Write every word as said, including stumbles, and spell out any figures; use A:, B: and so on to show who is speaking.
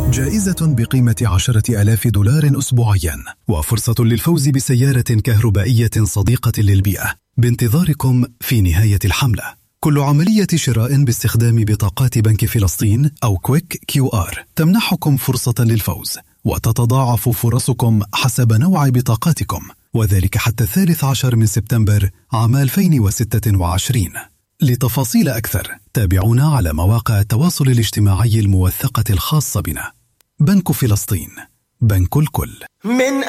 A: جائزة بقيمة عشرة آلاف دولار أسبوعيا وفرصة للفوز بسيارة كهربائية صديقة للبيئة بانتظاركم في نهاية الحملة. كل عملية شراء باستخدام بطاقات بنك فلسطين أو كويك كيو آر تمنحكم فرصة للفوز، وتتضاعف فرصكم حسب نوع بطاقاتكم، وذلك حتى الثالث عشر من سبتمبر عام ألفين وستة وعشرين. لتفاصيل أكثر تابعونا على مواقع التواصل الاجتماعي الموثقة الخاصة بنا. بنك فلسطين، بنك الكل. من